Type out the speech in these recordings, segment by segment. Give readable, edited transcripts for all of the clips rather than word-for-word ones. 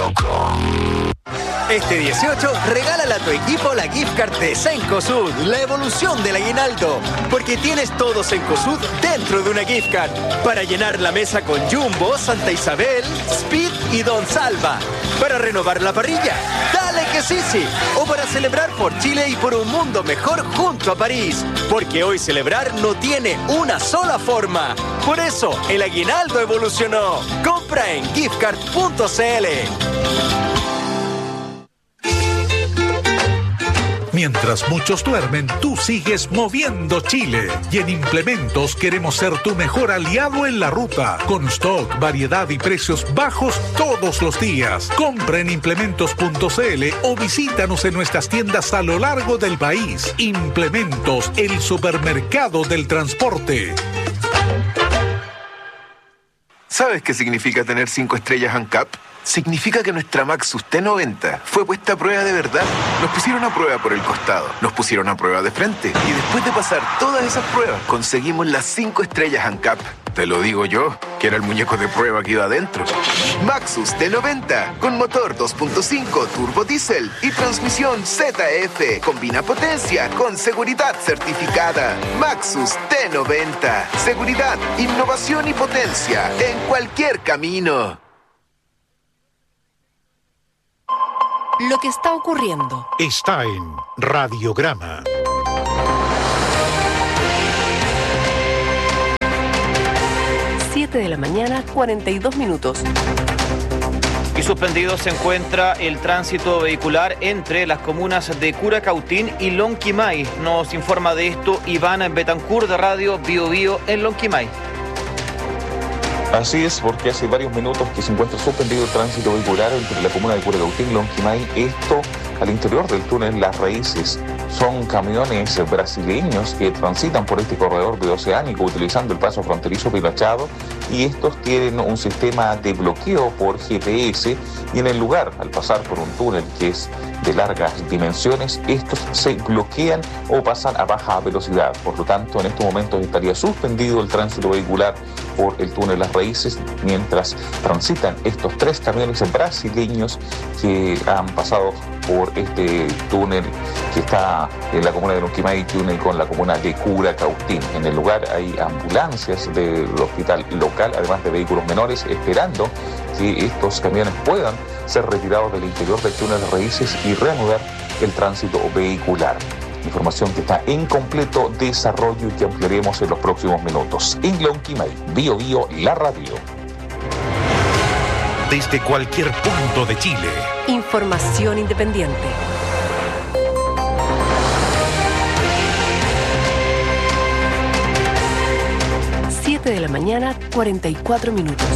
Este 18, regálale a tu equipo la gift card de Cencosud, la evolución del aguinaldo. Porque tienes todo Cencosud dentro de una gift card. Para llenar la mesa con Jumbo, Santa Isabel, Speed y Don Salva. Para renovar la parrilla, dale que sí. O para celebrar por Chile y por un mundo mejor junto a París. Porque hoy celebrar no tiene una sola forma. Por eso, el aguinaldo evolucionó. Compra en giftcard.cl. Mientras muchos duermen, tú sigues moviendo Chile. Y en Implementos queremos ser tu mejor aliado en la ruta. Con stock, variedad y precios bajos todos los días. Compra en implementos.cl o visítanos en nuestras tiendas a lo largo del país. Implementos, el supermercado del transporte. ¿Sabes qué significa tener 5 estrellas ANCAP? Significa que nuestra Maxus T90 fue puesta a prueba de verdad. Nos pusieron a prueba por el costado, nos pusieron a prueba de frente. Y después de pasar todas esas pruebas, conseguimos las 5 estrellas ANCAP. Te lo digo yo, que era el muñeco de prueba que iba adentro. Maxus T90, con motor 2.5 turbo diésel y transmisión ZF. Combina potencia con seguridad certificada. Maxus T90. Seguridad, innovación y potencia en cualquier camino. Lo que está ocurriendo está en Radiograma. De la mañana, 42 minutos. Y suspendido se encuentra el tránsito vehicular entre las comunas de Curacautín y Lonquimay. Nos informa de esto Iván Betancourt de Radio Bio Bio en Lonquimay. Así es, porque hace varios minutos que se encuentra suspendido el tránsito vehicular entre la comuna de Curacautín y Lonquimay. Esto al interior del túnel Las Raíces. Son camiones brasileños que transitan por este corredor bioceánico utilizando el paso fronterizo Pilachado, y estos tienen un sistema de bloqueo por GPS, y en el lugar, al pasar por un túnel que es de largas dimensiones, estos se bloquean o pasan a baja velocidad. Por lo tanto, en estos momentos estaría suspendido el tránsito vehicular por el túnel Las Raíces mientras transitan estos 3 camiones brasileños que han pasado por este túnel que está en la comuna de Lonquimay, túnel con la comuna de Curacautín. En el lugar hay ambulancias del hospital local, además de vehículos menores, esperando que estos camiones puedan ser retirados del interior del túnel de Raíces y reanudar el tránsito vehicular. Información que está en completo desarrollo y que ampliaremos en los próximos minutos. En Lonquimay, Bio Bio, la radio. Desde cualquier punto de Chile. Información independiente. De la mañana, 44 minutos.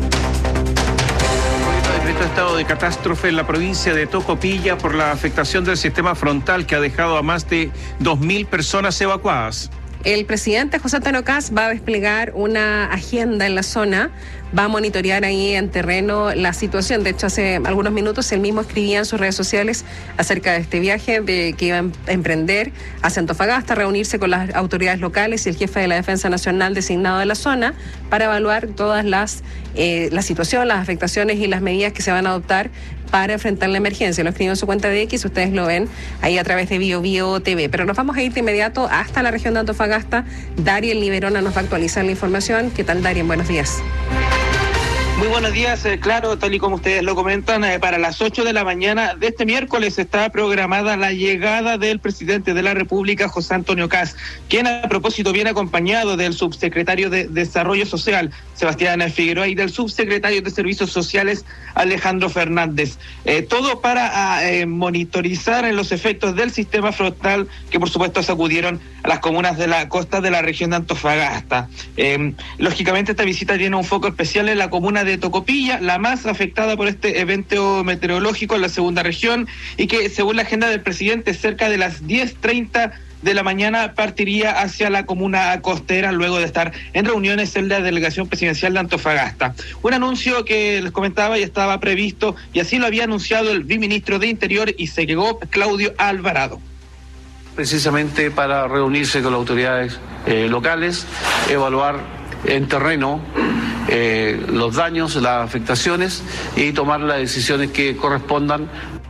Decreto estado de catástrofe en la provincia de Tocopilla por la afectación del sistema frontal que ha dejado a más de 2.000 personas evacuadas. El presidente José Antonio Kast va a desplegar una agenda en la zona, va a monitorear ahí en terreno la situación. De hecho, hace algunos minutos él mismo escribía en sus redes sociales acerca de este viaje que iba a emprender hacia Antofagasta, reunirse con las autoridades locales y el jefe de la Defensa Nacional designado de la zona para evaluar todas la situación, las afectaciones y las medidas que se van a adoptar para enfrentar la emergencia. Lo escribió en su cuenta de X, ustedes lo ven ahí a través de Bio Bio TV. Pero nos vamos a ir de inmediato hasta la región de Antofagasta. Darien Liberona nos va a actualizar la información. ¿Qué tal, Darien? Buenos días. Muy buenos días, claro, tal y como ustedes lo comentan, para las 8 de la mañana de este miércoles está programada la llegada del presidente de la República, José Antonio Kast, quien a propósito viene acompañado del subsecretario de Desarrollo Social, Sebastián Figueroa, y del subsecretario de Servicios Sociales, Alejandro Fernández. Todo para monitorizar los efectos del sistema frontal que por supuesto sacudieron a las comunas de la costa de la región de Antofagasta. Lógicamente esta visita tiene un foco especial en la comuna de Tocopilla, la más afectada por este evento meteorológico en la segunda región, y que según la agenda del presidente cerca de las 10:30 de la mañana partiría hacia la comuna costera luego de estar en reuniones en la delegación presidencial de Antofagasta. Un anuncio que les comentaba ya estaba previsto y así lo había anunciado el viceministro de Interior y Seguridad, Claudio Alvarado. Precisamente para reunirse con las autoridades locales, evaluar en terreno los daños, las afectaciones y tomar las decisiones que correspondan.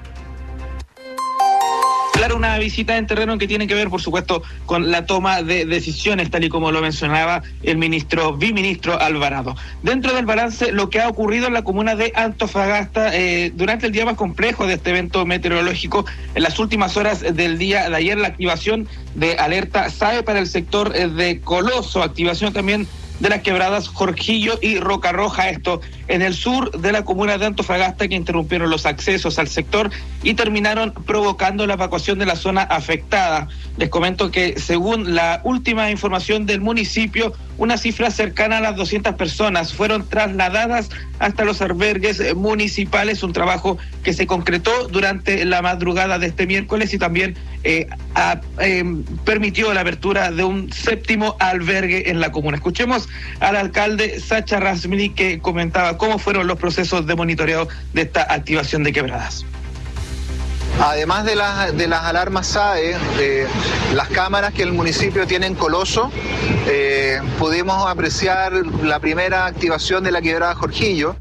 Claro, una visita en terreno que tiene que ver, por supuesto, con la toma de decisiones, tal y como lo mencionaba el viceministro Alvarado. Dentro del balance, lo que ha ocurrido en la comuna de Antofagasta durante el día más complejo de este evento meteorológico, en las últimas horas del día de ayer, la activación de alerta SAE para el sector de Coloso, activación también de las quebradas Jorquillo y Roca Roja, esto en el sur de la comuna de Antofagasta, que interrumpieron los accesos al sector y terminaron provocando la evacuación de la zona afectada. Les comento que según la última información del municipio, una cifra cercana a las 200 personas fueron trasladadas hasta los albergues municipales, un trabajo que se concretó durante la madrugada de este miércoles y también permitió la apertura de un 7º albergue en la comuna. Escuchemos al alcalde Sacha Razmili, que comentaba cómo fueron los procesos de monitoreo de esta activación de quebradas. Además de las alarmas SAE, las cámaras que el municipio tiene en Coloso, pudimos apreciar la primera activación de la quebrada Jorquillo.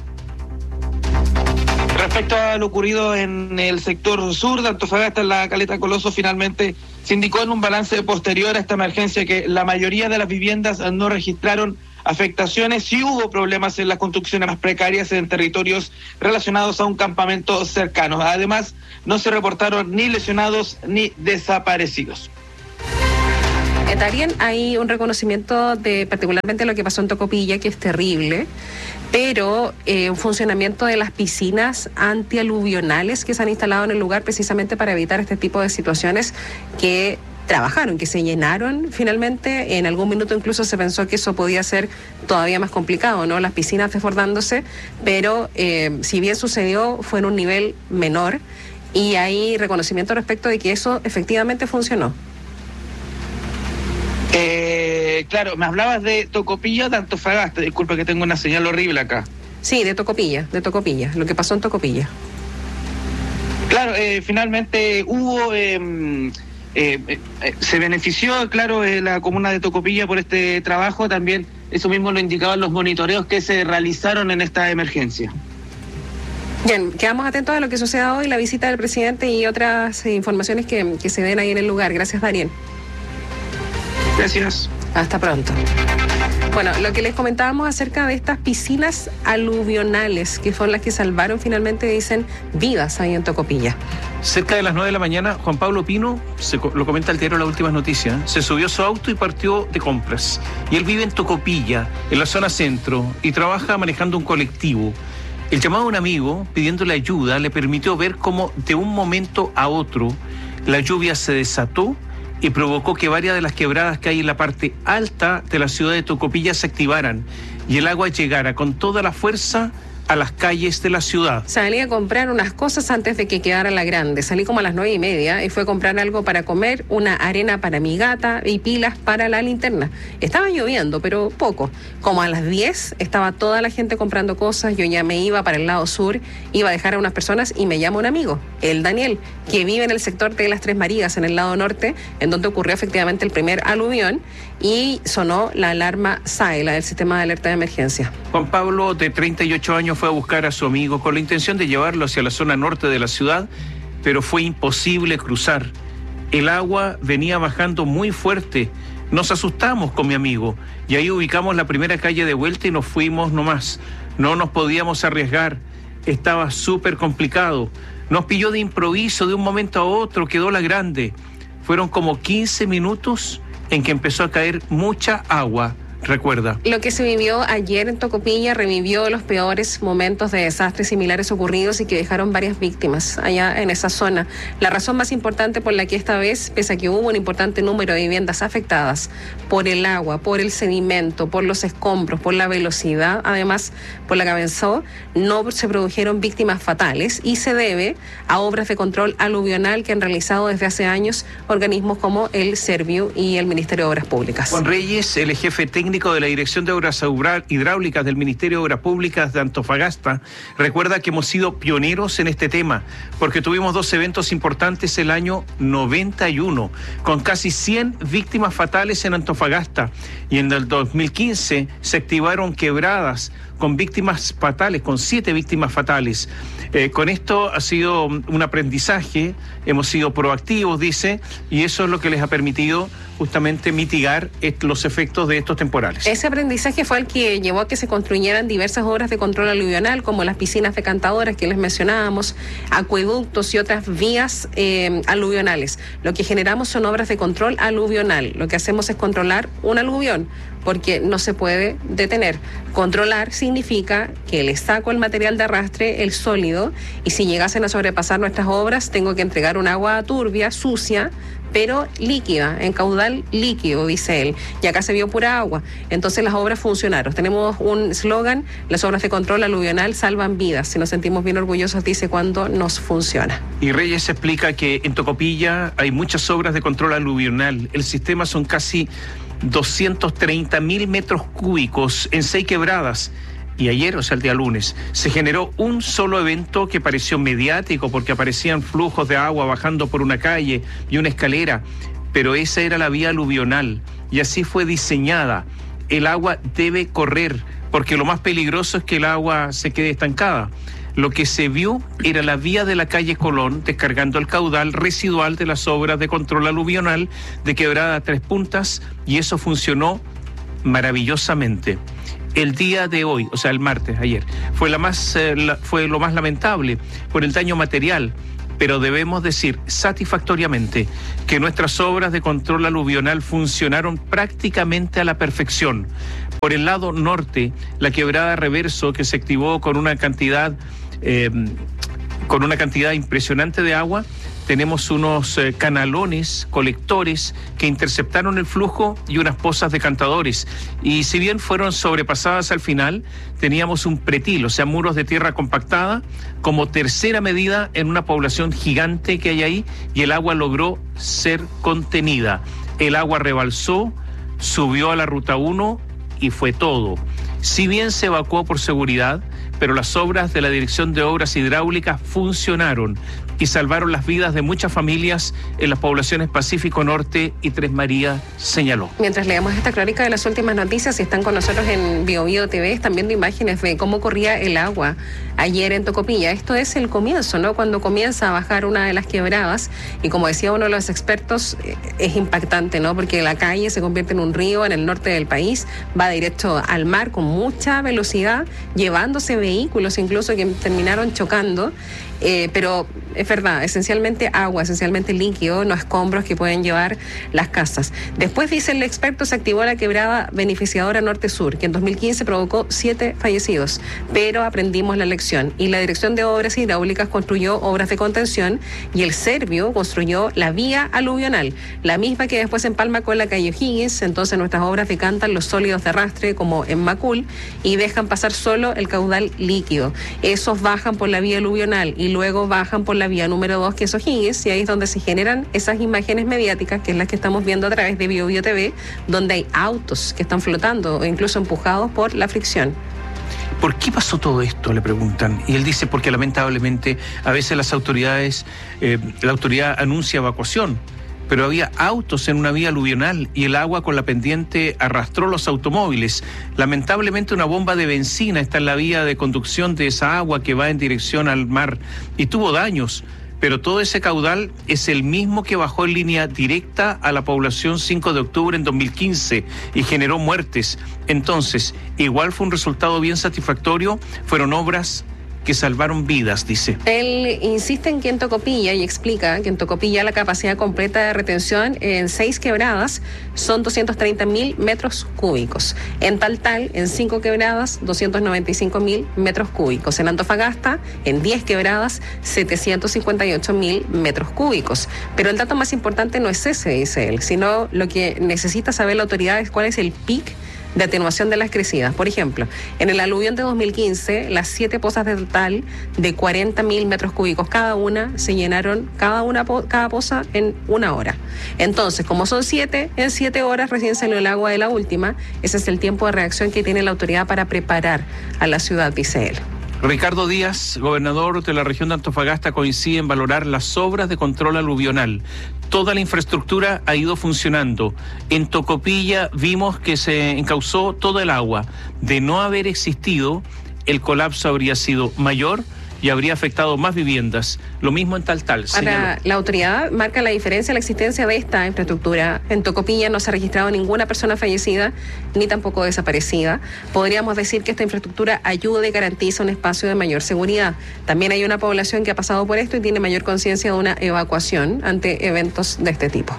Respecto a lo ocurrido en el sector sur de Antofagasta, en la caleta Coloso, finalmente se indicó en un balance posterior a esta emergencia que la mayoría de las viviendas no registraron afectaciones. Sí hubo problemas en las construcciones más precarias en territorios relacionados a un campamento cercano. Además, no se reportaron ni lesionados ni desaparecidos. También hay un reconocimiento de particularmente lo que pasó en Tocopilla, que es terrible, pero un funcionamiento de las piscinas antialuvionales que se han instalado en el lugar precisamente para evitar este tipo de situaciones que trabajaron, que se llenaron finalmente. En algún minuto incluso se pensó que eso podía ser todavía más complicado, ¿no? Las piscinas desbordándose, pero si bien sucedió, fue en un nivel menor y hay reconocimiento respecto de que eso efectivamente funcionó. Claro, me hablabas de Tocopilla, de Antofagasta. Disculpa que tengo una señal horrible acá. Sí, de Tocopilla, lo que pasó en Tocopilla. Claro, finalmente hubo... se benefició, claro, la comuna de Tocopilla por este trabajo. También eso mismo lo indicaban los monitoreos que se realizaron en esta emergencia. Bien, quedamos atentos a lo que suceda hoy, la visita del presidente y otras informaciones que se den ahí en el lugar. Gracias, Daniel. Gracias. Hasta pronto. Bueno, lo que les comentábamos acerca de estas piscinas aluvionales, que son las que salvaron finalmente, dicen, vidas ahí en Tocopilla. Cerca de las 9 de la mañana, Juan Pablo Pino, lo comenta el diario Las Últimas Noticias, se subió a su auto y partió de compras. Y él vive en Tocopilla, en la zona centro, y trabaja manejando un colectivo. El llamado a un amigo, pidiéndole ayuda, le permitió ver cómo de un momento a otro la lluvia se desató y provocó que varias de las quebradas que hay en la parte alta de la ciudad de Tocopilla se activaran y el agua llegara con toda la fuerza a las calles de la ciudad. Salí a comprar unas cosas antes de que quedara la grande. Salí como a las 9:30 y fue a comprar algo para comer, una arena para mi gata y pilas para la linterna. Estaba lloviendo, pero poco. Como a las 10 estaba toda la gente comprando cosas. Yo ya me iba para el lado sur, iba a dejar a unas personas y me llama un amigo, el Daniel, que vive en el sector de las Tres Marías, en el lado norte, en donde ocurrió efectivamente el primer aluvión y sonó la alarma SAE, la del sistema de alerta de emergencia. Juan Pablo, de 38 años, fue a buscar a su amigo con la intención de llevarlo hacia la zona norte de la ciudad, pero fue imposible cruzar. El agua venía bajando muy fuerte. Nos asustamos con mi amigo y ahí ubicamos la primera calle de vuelta y nos fuimos nomás. No nos podíamos arriesgar. Estaba súper complicado. Nos pilló de improviso, de un momento a otro, quedó la grande. Fueron como 15 minutos en que empezó a caer mucha agua. Recuerda. Lo que se vivió ayer en Tocopilla revivió los peores momentos de desastres similares ocurridos y que dejaron varias víctimas allá en esa zona. La razón más importante por la que esta vez, pese a que hubo un importante número de viviendas afectadas por el agua, por el sedimento, por los escombros, por la velocidad, además por la que avanzó, no se produjeron víctimas fatales y se debe a obras de control aluvional que han realizado desde hace años organismos como el Serviu y el Ministerio de Obras Públicas. Juan Reyes, el jefe técnico técnico de la Dirección de Obras Hidráulicas del Ministerio de Obras Públicas de Antofagasta, recuerda que hemos sido pioneros en este tema, porque tuvimos 2 eventos importantes el año 91, con casi 100 víctimas fatales en Antofagasta, y en el 2015 se activaron quebradas con víctimas fatales, con 7 víctimas fatales. Con esto ha sido un aprendizaje, hemos sido proactivos, dice, y eso es lo que les ha permitido justamente mitigar los efectos de estos temporales. Ese aprendizaje fue el que llevó a que se construyeran diversas obras de control aluvional, como las piscinas decantadoras que les mencionábamos, acueductos y otras vías aluvionales. Lo que generamos son obras de control aluvional. Lo que hacemos es controlar un aluvión, porque no se puede detener. Controlar significa que le saco el material de arrastre, el sólido, y si llegasen a sobrepasar nuestras obras, tengo que entregar un agua turbia, sucia, pero líquida, en caudal líquido, dice él. Y acá se vio pura agua. Entonces las obras funcionaron. Tenemos un eslogan: las obras de control aluvional salvan vidas. Si nos sentimos bien orgullosos, dice, cuando nos funciona. Y Reyes explica que en Tocopilla hay muchas obras de control aluvional. El sistema son casi 230.000 metros cúbicos en 6 quebradas. Y ayer, o sea, el día lunes, se generó un solo evento que pareció mediático porque aparecían flujos de agua bajando por una calle y una escalera, pero esa era la vía aluvional y así fue diseñada. El agua debe correr porque lo más peligroso es que el agua se quede estancada. Lo que se vio era la vía de la calle Colón descargando el caudal residual de las obras de control aluvional de Quebrada Tres Puntas, y eso funcionó maravillosamente. El día de hoy, o sea, el martes, ayer, fue lo más lamentable por el daño material, pero debemos decir satisfactoriamente que nuestras obras de control aluvional funcionaron prácticamente a la perfección. Por el lado norte, la quebrada Reverso, que se activó con una cantidad impresionante de agua, tenemos unos canalones, colectores que interceptaron el flujo y unas pozas decantadores. Y si bien fueron sobrepasadas al final, teníamos un pretil, o sea, muros de tierra compactada, como tercera medida en una población gigante que hay ahí, y el agua logró ser contenida. El agua rebalsó, subió a la Ruta 1 y fue todo. Si bien se evacuó por seguridad, pero las obras de la Dirección de Obras Hidráulicas funcionaron y salvaron las vidas de muchas familias en las poblaciones Pacífico Norte y Tres Marías, señaló. Mientras leemos esta crónica de las últimas noticias, y están con nosotros en BioBio TV, están viendo imágenes de cómo corría el agua ayer en Tocopilla. Esto es el comienzo, ¿no? Cuando comienza a bajar una de las quebradas, y como decía uno de los expertos, es impactante, ¿no? Porque la calle se convierte en un río en el norte del país, va directo al mar con mucha velocidad, llevándose vehículos incluso que terminaron chocando. Pero es verdad, esencialmente agua, esencialmente líquido, no escombros que pueden llevar las casas. Después, dice el experto, se activó la quebrada beneficiadora norte-sur, que en 2015 provocó 7 fallecidos, pero aprendimos la lección y la Dirección de Obras Hidráulicas construyó obras de contención y el Servio construyó la vía aluvional, la misma que después empalma con la calle O'Higgins. Entonces nuestras obras decantan los sólidos de arrastre como en Macul y dejan pasar solo el caudal líquido. Esos bajan por la vía aluvional y luego bajan por la vía número 2, que es O'Higgins, y ahí es donde se generan esas imágenes mediáticas, que es las que estamos viendo a través de BioBio TV, donde hay autos que están flotando o incluso empujados por la fricción. ¿Por qué pasó todo esto?, le preguntan. Y él dice, porque lamentablemente a veces las autoridades, la autoridad anuncia evacuación, pero había autos en una vía aluvional y el agua con la pendiente arrastró los automóviles. Lamentablemente una bomba de benzina está en la vía de conducción de esa agua que va en dirección al mar y tuvo daños, pero todo ese caudal es el mismo que bajó en línea directa a la población 5 de octubre en 2015 y generó muertes. Entonces, igual fue un resultado bien satisfactorio, fueron obras que salvaron vidas, dice. Él insiste en que en Tocopilla, y explica que en Tocopilla la capacidad completa de retención en 6 quebradas son 230.000 metros cúbicos. En Taltal, en 5 quebradas, 295.000 metros cúbicos. En Antofagasta, en 10 quebradas, 758.000 metros cúbicos. Pero el dato más importante no es ese, dice él, sino lo que necesita saber la autoridad es cuál es el pic de atenuación de las crecidas. Por ejemplo, en el aluvión de 2015, las 7 pozas de total de 40.000 metros cúbicos cada una se llenaron cada poza en 1 hora. Entonces, como son 7, en 7 horas recién salió el agua de la última. Ese es el tiempo de reacción que tiene la autoridad para preparar a la ciudad, dice él. Ricardo Díaz, gobernador de la región de Antofagasta, coincide en valorar las obras de control aluvional. Toda la infraestructura ha ido funcionando. En Tocopilla vimos que se encauzó todo el agua. De no haber existido, el colapso habría sido mayor y habría afectado más viviendas. Lo mismo en Taltal. Ahora, la autoridad marca la diferencia en la existencia de esta infraestructura. En Tocopilla no se ha registrado ninguna persona fallecida ni tampoco desaparecida. Podríamos decir que esta infraestructura ayuda y garantiza un espacio de mayor seguridad. También hay una población que ha pasado por esto y tiene mayor conciencia de una evacuación ante eventos de este tipo.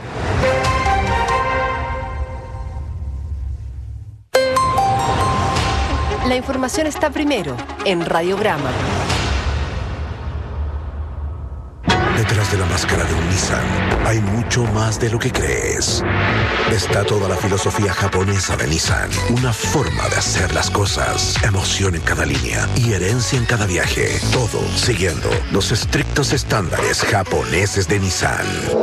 La información está primero en Radiograma. Detrás de la máscara de un Nissan hay mucho más de lo que crees. Está toda la filosofía japonesa de Nissan, una forma de hacer las cosas, emoción en cada línea y herencia en cada viaje. Todo siguiendo los estrictos estándares japoneses de Nissan.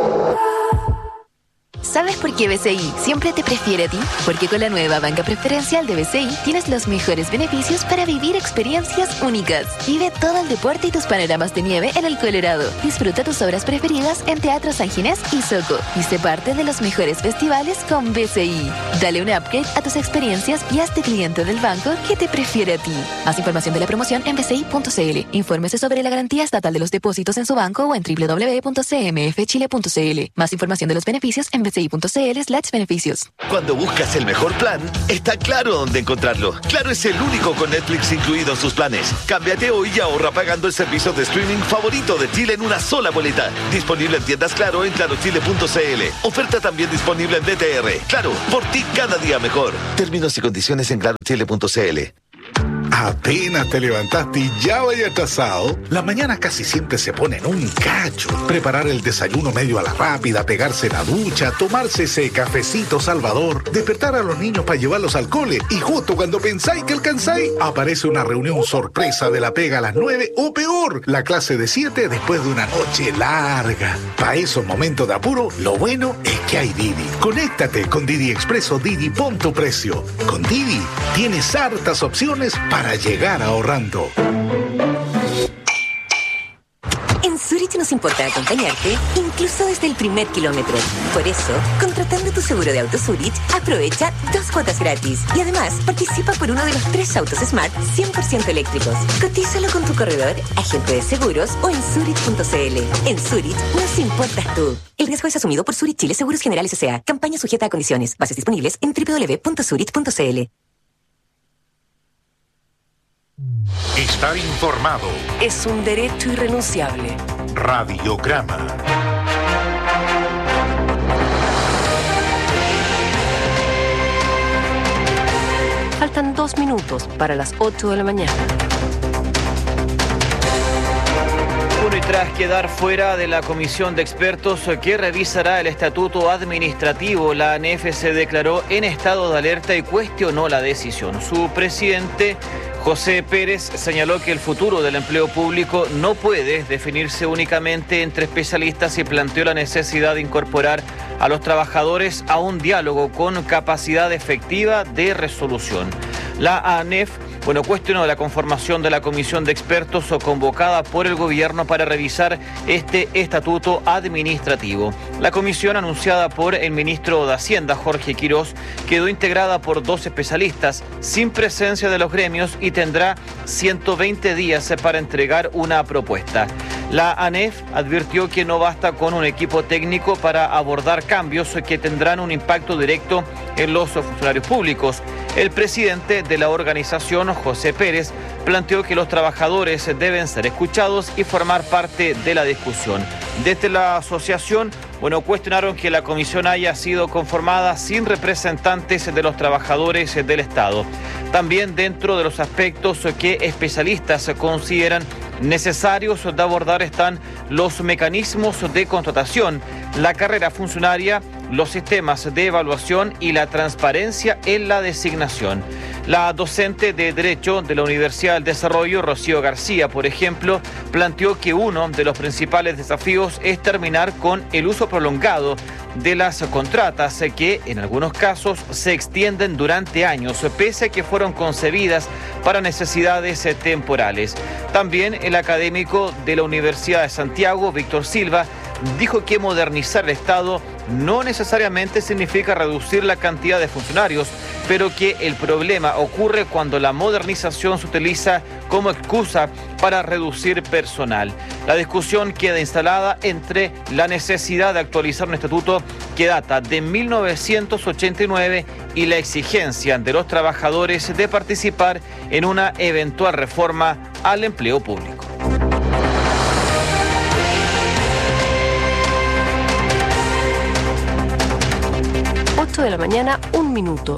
¿Sabes por qué BCI siempre te prefiere a ti? Porque con la nueva banca preferencial de BCI tienes los mejores beneficios para vivir experiencias únicas. Vive todo el deporte y tus panoramas de nieve en el Colorado. Disfruta tus obras preferidas en Teatro San Ginés y Soco. Y sé parte de los mejores festivales con BCI. Dale un upgrade a tus experiencias y hazte cliente del banco que te prefiere a ti. Más información de la promoción en bci.cl. Infórmese sobre la garantía estatal de los depósitos en su banco o en www.cmfchile.cl. Más información de los beneficios en bci.cl/beneficios. Cuando buscas el mejor plan, está claro dónde encontrarlo. Claro es el único con Netflix incluido en sus planes. Cámbiate hoy y ahorra pagando el servicio de streaming favorito de Chile en una sola boleta. Disponible en tiendas Claro en clarochile.cl. Oferta también disponible en DTR. Claro, por ti cada día mejor. Términos y condiciones en clarochile.cl. Apenas te levantaste y ya vaya atrasado. La mañana casi siempre se pone en un cacho. Preparar el desayuno medio a la rápida, pegarse la ducha, tomarse ese cafecito salvador, despertar a los niños para llevarlos al cole y justo cuando pensáis que alcanzáis, aparece una reunión sorpresa de la pega a las 9 o peor, la clase de 7 después de una noche larga. Para esos momentos de apuro, lo bueno es que hay Didi. Conéctate con Didi Expreso Didi Pon tu Precio. Con Didi tienes hartas opciones para llegar ahorrando. En Zurich nos importa acompañarte incluso desde el primer kilómetro. Por eso, contratando tu seguro de auto Zurich, aprovecha 2 cuotas gratis. Y además, participa por uno de los 3 autos Smart 100% eléctricos. Cotízalo con tu corredor, agente de seguros o en Zurich.cl. En Zurich nos importas tú. El riesgo es asumido por Zurich Chile Seguros Generales S.A. Campaña sujeta a condiciones. Bases disponibles en www.zurich.cl. Estar informado es un derecho irrenunciable. Radiograma. Faltan 2 minutos para las 8 de la mañana. Bueno, y tras quedar fuera de la comisión de expertos que revisará el estatuto administrativo, la ANEF se declaró en estado de alerta y cuestionó la decisión. Su presidente, José Pérez, señaló que el futuro del empleo público no puede definirse únicamente entre especialistas y planteó la necesidad de incorporar a los trabajadores a un diálogo con capacidad efectiva de resolución. La ANEF cuestionó la conformación de la comisión de expertos convocada por el gobierno para revisar este estatuto administrativo. La comisión, anunciada por el ministro de Hacienda, Jorge Quirós, quedó integrada por 2 especialistas sin presencia de los gremios y tendrá 120 días para entregar una propuesta. La ANEF advirtió que no basta con un equipo técnico para abordar cambios que tendrán un impacto directo en los funcionarios públicos. El presidente de la organización, José Pérez, planteó que los trabajadores deben ser escuchados y formar parte de la discusión. Desde la asociación, cuestionaron que la comisión haya sido conformada sin representantes de los trabajadores del Estado. También dentro de los aspectos que especialistas consideran necesarios de abordar están los mecanismos de contratación, la carrera funcionaria, los sistemas de evaluación y la transparencia en la designación. La docente de Derecho de la Universidad del Desarrollo, Rocío García, por ejemplo, planteó que uno de los principales desafíos es terminar con el uso prolongado de las contratas que en algunos casos se extienden durante años, pese a que fueron concebidas para necesidades temporales. También el académico de la Universidad de Santiago, Víctor Silva, dijo que modernizar el Estado no necesariamente significa reducir la cantidad de funcionarios, pero que el problema ocurre cuando la modernización se utiliza como excusa para reducir personal. La discusión queda instalada entre la necesidad de actualizar un estatuto que data de 1989 y la exigencia de los trabajadores de participar en una eventual reforma al empleo público. 8 de la mañana, 1 minuto.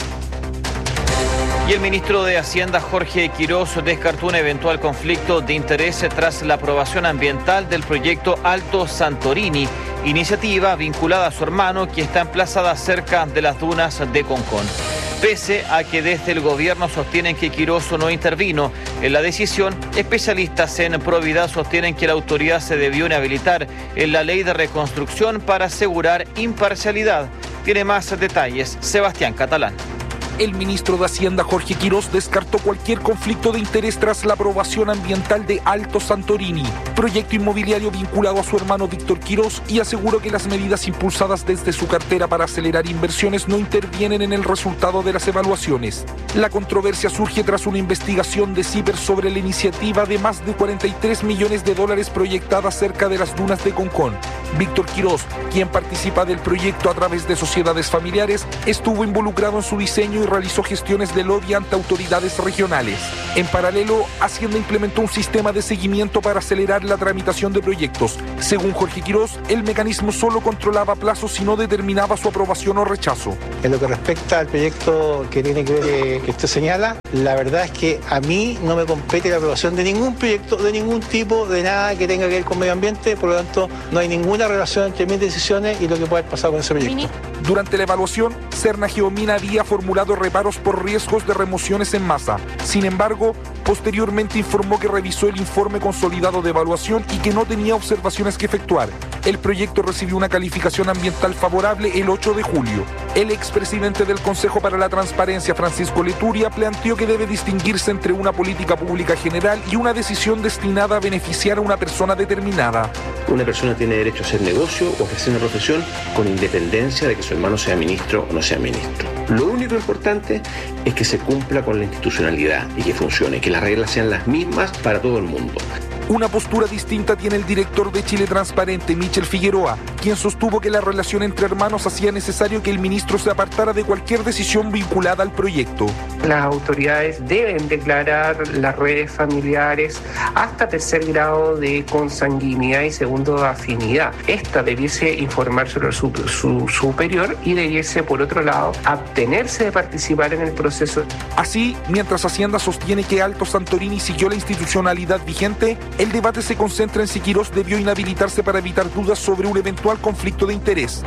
Y el ministro de Hacienda, Jorge Quirós, descartó un eventual conflicto de interés tras la aprobación ambiental del proyecto Alto Santorini, iniciativa vinculada a su hermano que está emplazada cerca de las dunas de Concón. Pese a que desde el gobierno sostienen que Quirós no intervino en la decisión, especialistas en probidad sostienen que la autoridad se debió inhabilitar en la ley de reconstrucción para asegurar imparcialidad. Tiene más detalles Sebastián Catalán. El ministro de Hacienda, Jorge Quirós, descartó cualquier conflicto de interés tras la aprobación ambiental de Alto Santorini, proyecto inmobiliario vinculado a su hermano Víctor Quirós, y aseguró que las medidas impulsadas desde su cartera para acelerar inversiones no intervienen en el resultado de las evaluaciones. La controversia surge tras una investigación de CIPER sobre la iniciativa de más de 43 millones de dólares proyectada cerca de las dunas de Concón. Víctor Quirós, quien participa del proyecto a través de sociedades familiares, estuvo involucrado en su diseño y realizó gestiones de lobby ante autoridades regionales. En paralelo, Hacienda implementó un sistema de seguimiento para acelerar la tramitación de proyectos. Según Jorge Quirós, el mecanismo solo controlaba plazos y no determinaba su aprobación o rechazo. En lo que respecta al proyecto que tiene que ver que usted señala, la verdad es que a mí no me compete la aprobación de ningún proyecto, de ningún tipo, de nada que tenga que ver con medio ambiente, por lo tanto no hay ninguna relación entre mis decisiones y lo que pueda haber pasado con ese proyecto. Durante la evaluación, Serna Geomina había formulado reparos por riesgos de remociones en masa. Sin embargo, posteriormente informó que revisó el informe consolidado de evaluación y que no tenía observaciones que efectuar. El proyecto recibió una calificación ambiental favorable el 8 de julio. El expresidente del Consejo para la Transparencia, Francisco Leturia, planteó que debe distinguirse entre una política pública general y una decisión destinada a beneficiar a una persona determinada. Una persona tiene derecho a hacer negocio o ejercer una profesión con independencia de que su hermano sea ministro o no sea ministro. Lo único importante es que se cumpla con la institucionalidad y que funcione, que las reglas sean las mismas para todo el mundo. Una postura distinta tiene el director de Chile Transparente, Michel Figueroa, quien sostuvo que la relación entre hermanos hacía necesario que el ministro se apartara de cualquier decisión vinculada al proyecto. Las autoridades deben declarar las redes familiares hasta tercer grado de consanguinidad y segundo de afinidad. Esta debiese informar sobre su superior y debiese, por otro lado, abstenerse de participar en el proceso. Así, mientras Hacienda sostiene que Alto Santorini siguió la institucionalidad vigente, el debate se concentra en si Quirós debió inhabilitarse para evitar dudas sobre un eventual conflicto de interés.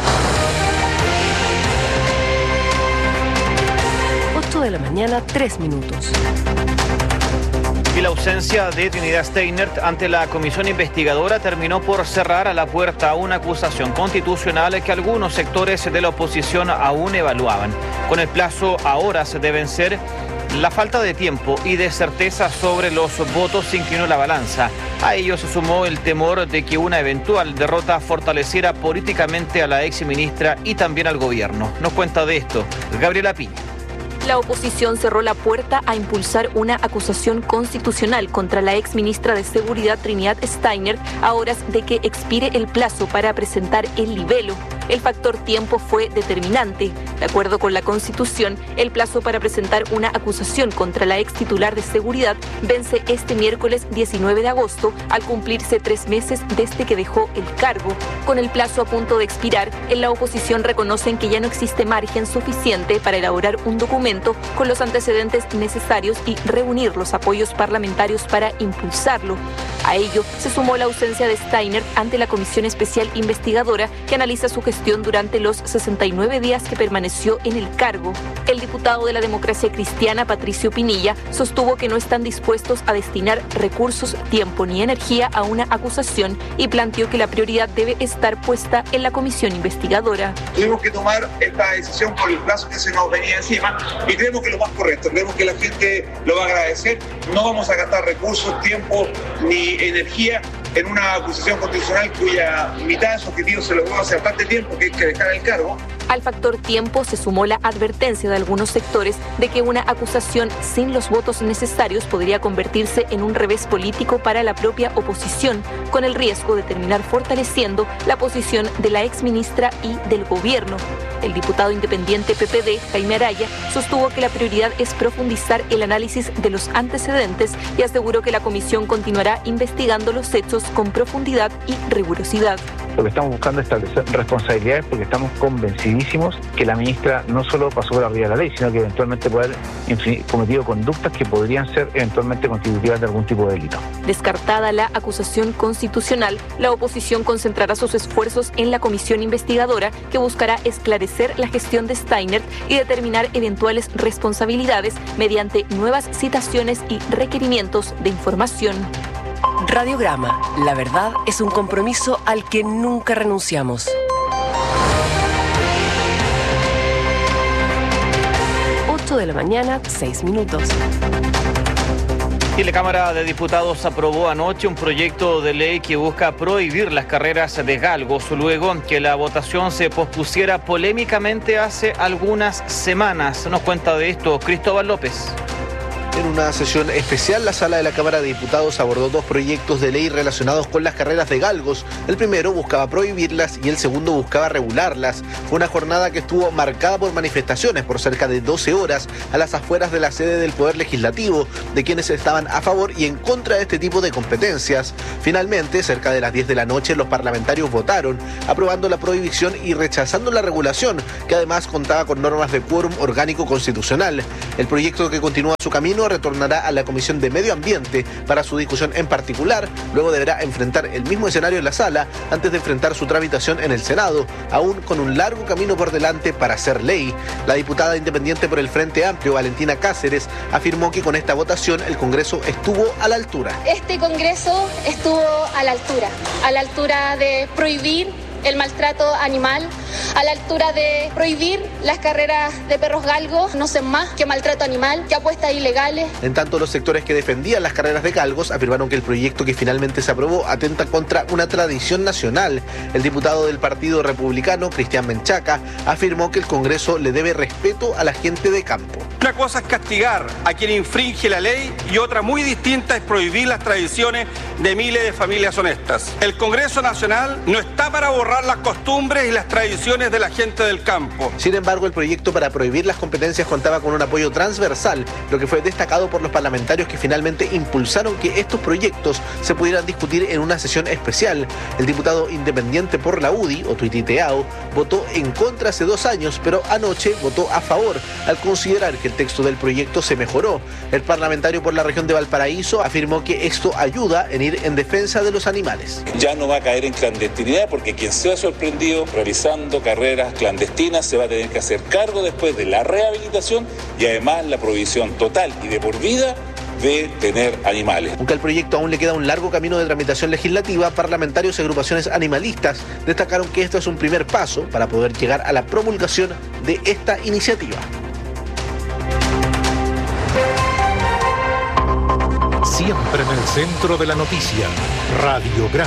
8 de la mañana, 3 minutos. Y la ausencia de Trinidad Steinert ante la comisión investigadora terminó por cerrar a la puerta a una acusación constitucional que algunos sectores de la oposición aún evaluaban. Con el plazo a horas de vencer, la falta de tiempo y de certeza sobre los votos inclinó la balanza. A ello se sumó el temor de que una eventual derrota fortaleciera políticamente a la exministra y también al gobierno. Nos cuenta de esto Gabriela Piña. La oposición cerró la puerta a impulsar una acusación constitucional contra la exministra de Seguridad Trinidad Steinert a horas de que expire el plazo para presentar el libelo. El factor tiempo fue determinante. De acuerdo con la Constitución, el plazo para presentar una acusación contra la ex titular de Seguridad vence este miércoles 19 de agosto, al cumplirse 3 meses desde que dejó el cargo. Con el plazo a punto de expirar, en la oposición reconocen que ya no existe margen suficiente para elaborar un documento con los antecedentes necesarios y reunir los apoyos parlamentarios para impulsarlo. A ello se sumó la ausencia de Steiner ante la Comisión Especial Investigadora que analiza su gestión durante los 69 días que permaneció en el cargo. El diputado de la Democracia Cristiana, Patricio Pinilla, sostuvo que no están dispuestos a destinar recursos, tiempo ni energía a una acusación y planteó que la prioridad debe estar puesta en la comisión investigadora. Tuvimos que tomar esta decisión por el plazo que se nos venía encima y creemos que es lo más correcto, creemos que la gente lo va a agradecer. No vamos a gastar recursos, tiempo ni energía en una acusación constitucional cuya mitad de su objetivo se logró hace bastante tiempo, que es que dejar el cargo. Al factor tiempo se sumó la advertencia de algunos sectores de que una acusación sin los votos necesarios podría convertirse en un revés político para la propia oposición, con el riesgo de terminar fortaleciendo la posición de la exministra y del gobierno. El diputado independiente PPD, Jaime Araya, sostuvo que la prioridad es profundizar el análisis de los antecedentes y aseguró que la comisión continuará investigando los hechos con profundidad y rigurosidad. Lo que estamos buscando es establecer responsabilidades porque estamos convencidísimos que la ministra no solo pasó por arriba de la ley, sino que eventualmente puede haber cometido conductas que podrían ser eventualmente constitutivas de algún tipo de delito. Descartada la acusación constitucional, la oposición concentrará sus esfuerzos en la comisión investigadora que buscará esclarecer la gestión de Steiner y determinar eventuales responsabilidades mediante nuevas citaciones y requerimientos de información. Radiograma. La verdad es un compromiso al que nunca renunciamos. 8 de la mañana, 6 minutos. Y la Cámara de Diputados aprobó anoche un proyecto de ley que busca prohibir las carreras de galgos luego que la votación se pospusiera polémicamente hace algunas semanas. Nos cuenta de esto Cristóbal López. En una sesión especial, la Sala de la Cámara de Diputados abordó dos proyectos de ley relacionados con las carreras de galgos. El primero buscaba prohibirlas y el segundo buscaba regularlas. Fue una jornada que estuvo marcada por manifestaciones por cerca de 12 horas a las afueras de la sede del Poder Legislativo, de quienes estaban a favor y en contra de este tipo de competencias. Finalmente, cerca de las 10 de la noche, los parlamentarios votaron, aprobando la prohibición y rechazando la regulación, que además contaba con normas de quórum orgánico constitucional. El proyecto, que continúa su camino, retornará a la Comisión de Medio Ambiente para su discusión en particular. Luego deberá enfrentar el mismo escenario en la sala antes de enfrentar su tramitación en el Senado, aún con un largo camino por delante para ser ley. La diputada independiente por el Frente Amplio, Valentina Cáceres, afirmó que con esta votación el Congreso estuvo a la altura. Este Congreso estuvo a la altura de prohibir el maltrato animal, a la altura de prohibir las carreras de perros galgos, no son más que maltrato animal, que apuestas ilegales. En tanto, los sectores que defendían las carreras de galgos afirmaron que el proyecto que finalmente se aprobó atenta contra una tradición nacional. El diputado del Partido Republicano, Cristian Menchaca, afirmó que el Congreso le debe respeto a la gente de campo. Una cosa es castigar a quien infringe la ley y otra muy distinta es prohibir las tradiciones de miles de familias honestas. El Congreso Nacional no está para borrar las costumbres y las tradiciones de la gente del campo. Sin embargo, el proyecto para prohibir las competencias contaba con un apoyo transversal, lo que fue destacado por los parlamentarios que finalmente impulsaron que estos proyectos se pudieran discutir en una sesión especial. El diputado independiente por la UDI, o Tuititeao, votó en contra hace 2 años, pero anoche votó a favor al considerar que el texto del proyecto se mejoró. El parlamentario por la región de Valparaíso afirmó que esto ayuda en ir en defensa de los animales. Ya no va a caer en clandestinidad porque quien sea sorprendido realizando carreras clandestinas se va a tener que hacer cargo después de la rehabilitación y además la prohibición total y de por vida de tener animales. Aunque al proyecto aún le queda un largo camino de tramitación legislativa, parlamentarios y agrupaciones animalistas destacaron que esto es un primer paso para poder llegar a la promulgación de esta iniciativa. Siempre en el centro de la noticia, Radiograma.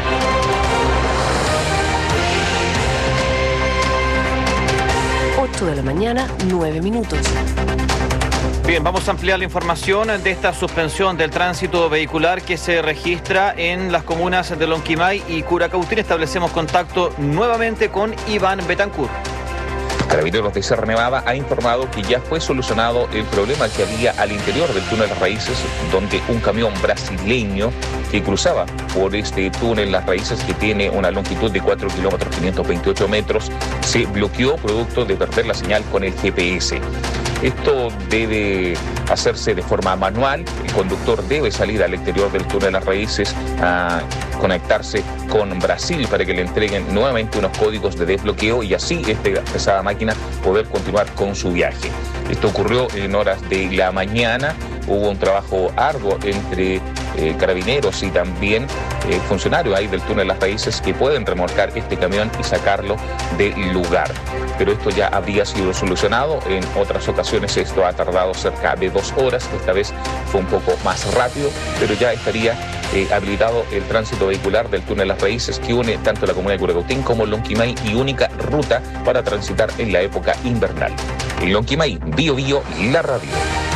De la mañana, 9 minutos. Bien, vamos a ampliar la información de esta suspensión del tránsito vehicular que se registra en las comunas de Lonquimay y Curacautín. Establecemos contacto nuevamente con Iván Betancourt. Carabineros de Serra Nevada ha informado que ya fue solucionado el problema que había al interior del túnel Las Raíces, donde un camión brasileño que cruzaba por este túnel Las Raíces, que tiene una longitud de 4 kilómetros 528 metros, se bloqueó producto de perder la señal con el GPS. Esto debe hacerse de forma manual. El conductor debe salir al exterior del túnel de las raíces a conectarse con Brasil para que le entreguen nuevamente unos códigos de desbloqueo y así esta pesada máquina poder continuar con su viaje. Esto ocurrió en horas de la mañana. Hubo un trabajo arduo entre carabineros y también funcionarios ahí del túnel Las Raíces que pueden remolcar este camión y sacarlo del lugar. Pero esto ya habría sido solucionado. En otras ocasiones esto ha tardado cerca de 2 horas. Esta vez fue un poco más rápido, pero ya estaría habilitado el tránsito vehicular del túnel Las Raíces que une tanto la comuna de Curacautín como Lonquimay y única ruta para transitar en la época invernal. En Lonquimay, Bio Bio, la radio.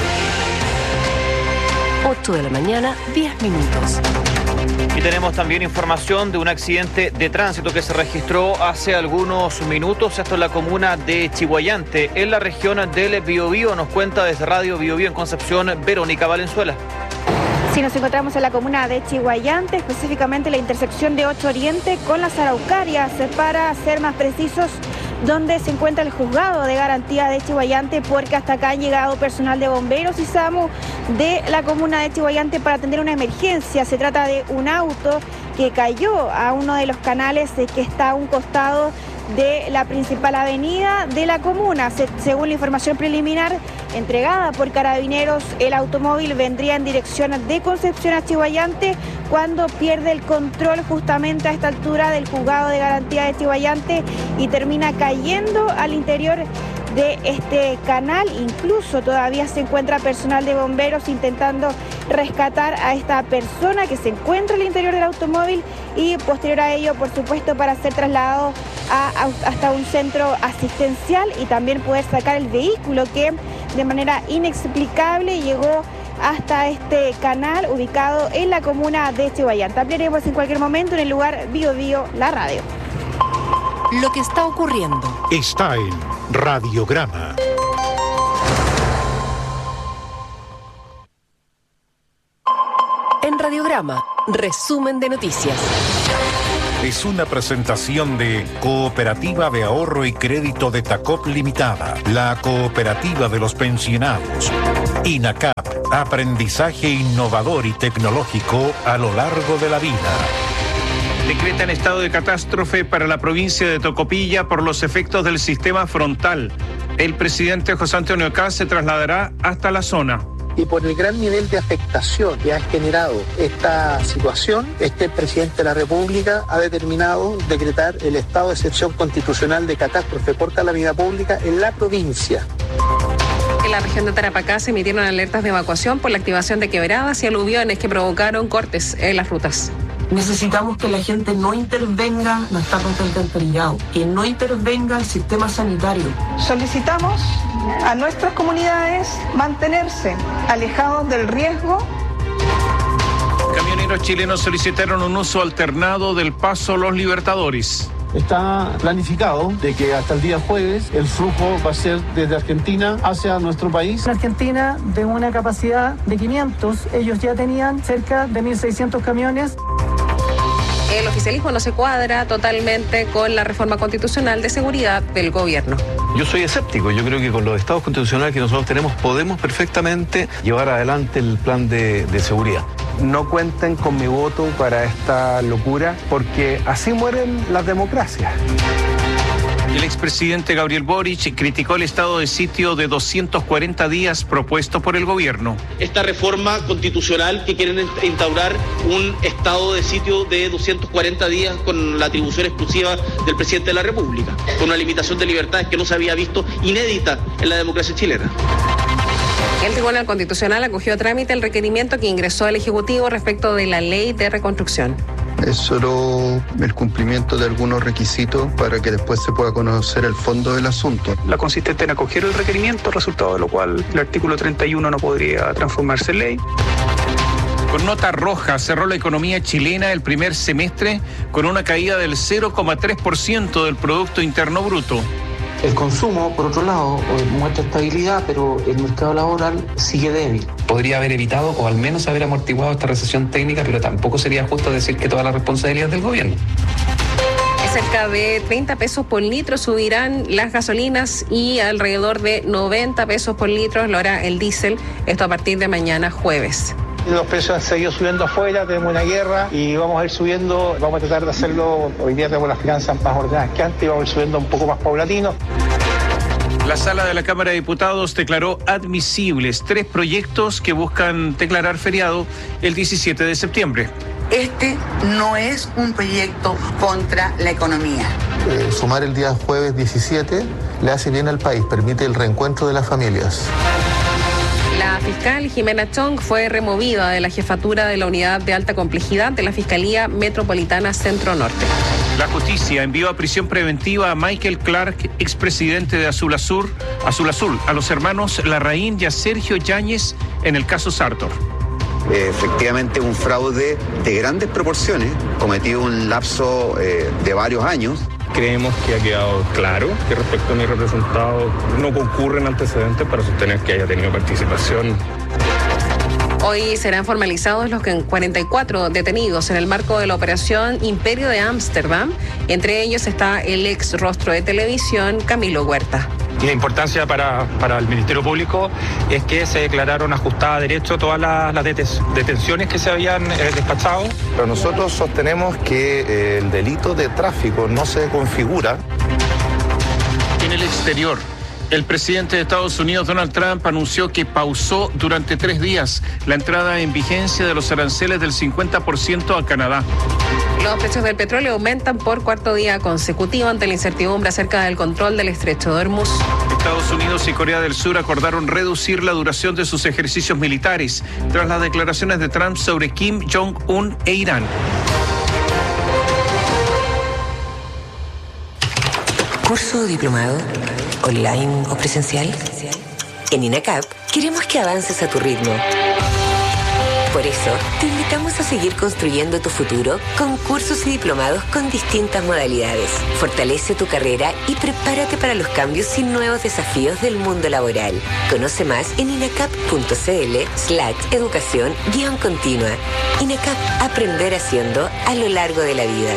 8 de la mañana, 10 minutos. Y tenemos también información de un accidente de tránsito que se registró hace algunos minutos. Esto en la comuna de Chiguayante, en la región del Biobío. Nos cuenta desde Radio Biobío en Concepción, Verónica Valenzuela. Sí, nos encontramos en la comuna de Chiguayante, específicamente la intersección de 8 Oriente con las Araucarias, para ser más precisos, donde se encuentra el juzgado de garantía de Chiguayante, porque hasta acá han llegado personal de bomberos y SAMU de la comuna de Chiguayante para atender una emergencia. Se trata de un auto que cayó a uno de los canales que está a un costado de la principal avenida de la comuna. Según la información preliminar entregada por Carabineros, el automóvil vendría en dirección de Concepción a Chiguayante cuando pierde el control justamente a esta altura del juzgado de garantía de Chiguayante y termina cayendo al interior de este canal. Incluso todavía se encuentra personal de bomberos intentando rescatar a esta persona que se encuentra al interior del automóvil y posterior a ello, por supuesto, para ser trasladado hasta un centro asistencial y también poder sacar el vehículo que de manera inexplicable llegó hasta este canal ubicado en la comuna de Chiguayante. Ampliaremos en cualquier momento en el lugar Bio Bio, la radio. Lo que está ocurriendo está en Radiograma. En Radiograma, resumen de noticias. Es una presentación de Cooperativa de Ahorro y Crédito de Tacop Limitada, la cooperativa de los pensionados. INACAP, aprendizaje innovador y tecnológico a lo largo de la vida. Decretan estado de catástrofe para la provincia de Tocopilla por los efectos del sistema frontal. El presidente José Antonio Kast se trasladará hasta la zona. Y por el gran nivel de afectación que ha generado esta situación, el presidente de la República ha determinado decretar el estado de excepción constitucional de catástrofe por calamidad pública en la provincia. En la región de Tarapacá se emitieron alertas de evacuación por la activación de quebradas y aluviones que provocaron cortes en las rutas. Necesitamos que la gente no intervenga, no está contemperillado, que no intervenga el sistema sanitario. Solicitamos a nuestras comunidades mantenerse alejados del riesgo. Camioneros chilenos solicitaron un uso alternado del paso Los Libertadores. Está planificado de que hasta el día jueves el flujo va a ser desde Argentina hacia nuestro país. En Argentina, de una capacidad de 500, ellos ya tenían cerca de 1.600 camiones. El oficialismo no se cuadra totalmente con la reforma constitucional de seguridad del gobierno. Yo soy escéptico, yo creo que con los estados constitucionales que nosotros tenemos podemos perfectamente llevar adelante el plan de seguridad. No cuenten con mi voto para esta locura, porque así mueren las democracias. El expresidente Gabriel Boric criticó el estado de sitio de 240 días propuesto por el gobierno. Esta reforma constitucional que quieren instaurar un estado de sitio de 240 días con la atribución exclusiva del presidente de la República, con una limitación de libertades que no se había visto, inédita en la democracia chilena. El Tribunal Constitucional acogió a trámite el requerimiento que ingresó al Ejecutivo respecto de la Ley de Reconstrucción. Es solo el cumplimiento de algunos requisitos para que después se pueda conocer el fondo del asunto. La consistente en acoger el requerimiento, resultado de lo cual el artículo 31 no podría transformarse en ley. Con nota roja cerró la economía chilena el primer semestre con una caída del 0,3% del Producto Interno Bruto. El consumo, por otro lado, muestra estabilidad, pero el mercado laboral sigue débil. Podría haber evitado o al menos haber amortiguado esta recesión técnica, pero tampoco sería justo decir que toda la responsabilidad es del gobierno. Cerca de 30 pesos por litro subirán las gasolinas y alrededor de 90 pesos por litro lo hará el diésel, esto a partir de mañana jueves. Los precios han seguido subiendo afuera, tenemos una guerra y vamos a ir subiendo, vamos a tratar de hacerlo, hoy día tenemos las finanzas más ordenadas que antes y vamos a ir subiendo un poco más paulatino. La Sala de la Cámara de Diputados declaró admisibles 3 proyectos que buscan declarar feriado el 17 de septiembre. Este no es un proyecto contra la economía. Sumar el día jueves 17 le hace bien al país, permite el reencuentro de las familias. La fiscal Jimena Chong fue removida de la jefatura de la unidad de alta complejidad de la Fiscalía Metropolitana Centro Norte. La justicia envió a prisión preventiva a Michael Clark, expresidente de Azul Azul, a los hermanos Larraín y a Sergio Yáñez en el caso Sartor. Efectivamente, un fraude de grandes proporciones, cometido en un lapso de varios años. Creemos que ha quedado claro que respecto a mi representado no concurren antecedentes para sostener que haya tenido participación. Hoy serán formalizados los 44 detenidos en el marco de la operación Imperio de Ámsterdam. Entre ellos está el ex rostro de televisión Camilo Huerta. Y la importancia para el Ministerio Público es que se declararon ajustadas a derecho todas las detenciones que se habían despachado. Pero nosotros sostenemos que el delito de tráfico no se configura. En el exterior, el presidente de Estados Unidos, Donald Trump, anunció que pausó durante 3 días la entrada en vigencia de los aranceles del 50% a Canadá. Los precios del petróleo aumentan por 4º día consecutivo ante la incertidumbre acerca del control del estrecho de Hormuz. Estados Unidos y Corea del Sur acordaron reducir la duración de sus ejercicios militares tras las declaraciones de Trump sobre Kim Jong-un e Irán. ¿Curso o diplomado? ¿Online o presencial? En INACAP queremos que avances a tu ritmo. Por eso, te invitamos a seguir construyendo tu futuro con cursos y diplomados con distintas modalidades. Fortalece tu carrera y prepárate para los cambios y nuevos desafíos del mundo laboral. Conoce más en inacap.cl/educación-continua. INACAP, aprender haciendo a lo largo de la vida.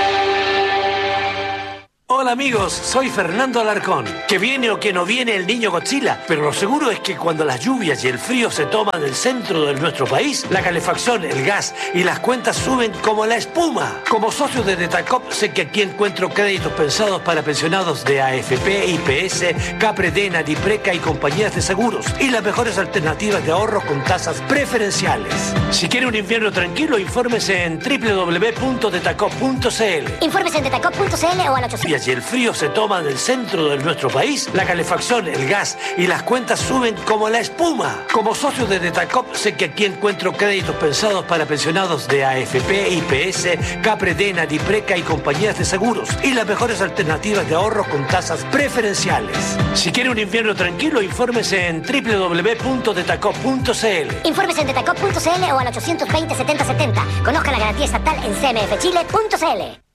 Hola amigos, soy Fernando Alarcón. Que viene o que no viene el niño Godzilla, pero lo seguro es que cuando las lluvias y el frío se toman el centro de nuestro país, la calefacción, el gas y las cuentas suben como la espuma. Como socio de Detacop, sé que aquí encuentro créditos pensados para pensionados de AFP, IPS, Capredena, Dipreca y compañías de seguros, y las mejores alternativas de ahorro con tasas preferenciales. Si quiere un invierno tranquilo, infórmese en www.detacop.cl. Infórmese en detacop.cl o al 800. Y el frío se toma del centro de nuestro país, la calefacción, el gas y las cuentas suben como la espuma. Como socio de Detacop, sé que aquí encuentro créditos pensados para pensionados de AFP, IPS, Capredena, Dipreca y compañías de seguros, y las mejores alternativas de ahorro con tasas preferenciales. Si quiere un invierno tranquilo, infórmese en www.detacop.cl. Infórmese en detacop.cl o al 820 70 70. Conozca la garantía estatal en cmfchile.cl.